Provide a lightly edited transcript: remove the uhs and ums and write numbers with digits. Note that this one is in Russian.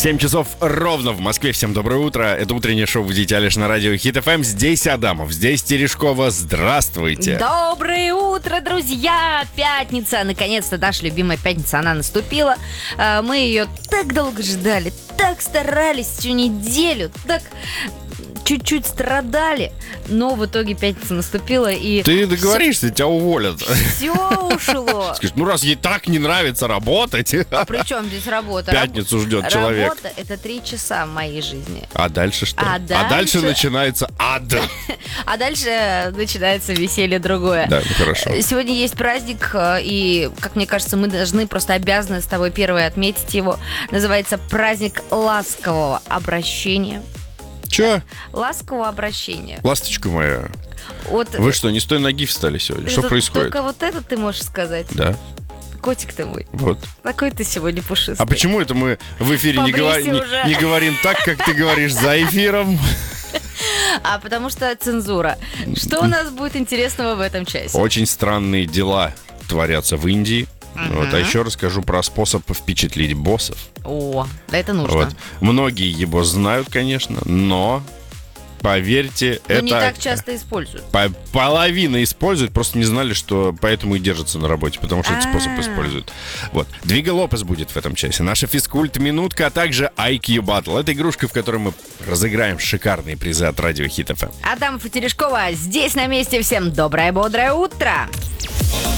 7 часов ровно в Москве. Всем доброе утро. Это утреннее шоу «Будите Алиш» на радио Хит ФМ. Здесь Адамов, здесь Терешкова. Здравствуйте. Доброе утро, друзья! Пятница. Наконец-то наша любимая пятница, она наступила. Мы ее так долго ждали, так старались всю неделю, так чуть-чуть страдали, но в итоге пятница наступила, и... Ты договоришься, тебя уволят. Все ушло. Скажешь, ну раз ей так не нравится работать. А при чем здесь работа? Пятницу ждет человек. Работа — это 3 часа в моей жизни. А дальше что? А дальше начинается ад. А дальше начинается веселье другое. Да, ну хорошо. Сегодня есть праздник, и, как мне кажется, мы должны, просто обязаны с тобой первые отметить его. Называется праздник ласкового обращения. Че? Ласкового обращения. Ласточка моя. Вот, Вы что, не с той ноги встали сегодня? Что происходит? Только вот это ты можешь сказать. Да, Котик ты мой. вот. Какой ты сегодня пушистый. А почему это мы в эфире не Побрейся говорим так, как ты говоришь за эфиром? А потому что цензура. Что у нас будет интересного в этом часе? Очень странные дела творятся в Индии. Вот, а еще расскажу про способ впечатлить боссов. О, да это нужно. Вот. Многие его знают, конечно, но поверьте, Но это не так часто используют. половина используют, просто не знали, что поэтому и держатся на работе, потому что этот способ используют. Вот. Двига Лопес будет в этом часе. Наша физкульт-минутка, а также IQ Battle. Это игрушка, в которой мы разыграем шикарные призы от радио Хит ФМ. Адамов и Терешкова здесь на месте. Всем доброе, бодрое утро!